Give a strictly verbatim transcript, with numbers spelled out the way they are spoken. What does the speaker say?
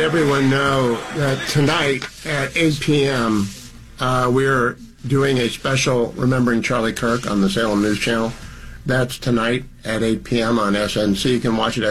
everyone know that tonight at eight p.m. Uh, we're doing a special Remembering Charlie Kirk on the Salem News Channel. That's tonight at eight p.m. on S N C. You can watch it at